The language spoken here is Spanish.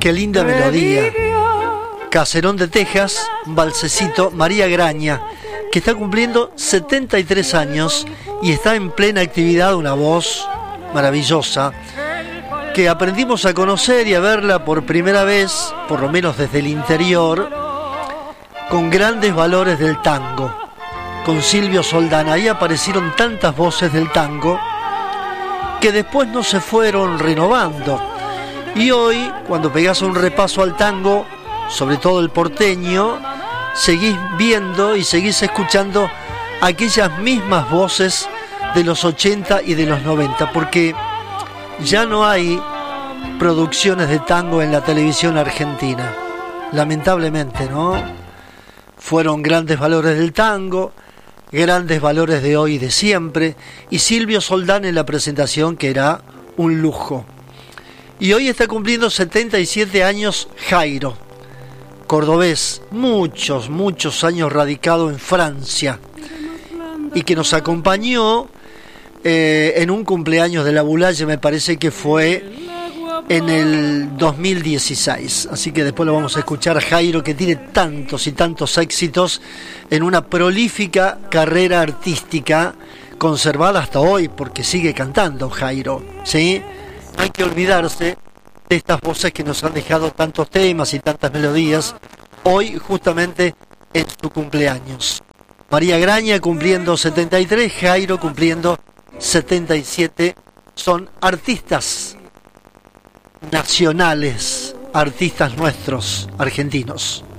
Qué linda melodía. Caserón de Texas, un balsecito, María Graña, que está cumpliendo 73 años y está en plena actividad, una voz maravillosa, que aprendimos a conocer y a verla por primera vez, por lo menos desde el interior, con grandes valores del tango, con Silvio Soldán. Ahí aparecieron tantas voces del tango que después no se fueron renovando. Y hoy, cuando pegás un repaso al tango, sobre todo el porteño, seguís viendo y seguís escuchando aquellas mismas voces de los 80 y de los 90, porque ya no hay producciones de tango en la televisión argentina, lamentablemente, ¿no? Fueron grandes valores del tango, grandes valores de hoy y de siempre, y Silvio Soldán en la presentación, que era un lujo. Y hoy está cumpliendo 77 años Jairo, cordobés, muchos años radicado en Francia, y que nos acompañó en un cumpleaños de la Boulaye, me parece que fue en el 2016. Así que después lo vamos a escuchar a Jairo, que tiene tantos y tantos éxitos en una prolífica carrera artística conservada hasta hoy, porque sigue cantando Jairo, ¿sí? No hay que olvidarse de estas voces que nos han dejado tantos temas y tantas melodías hoy, justamente en su cumpleaños. María Graña cumpliendo 73, Jairo cumpliendo 77. Son artistas nacionales, artistas nuestros, argentinos.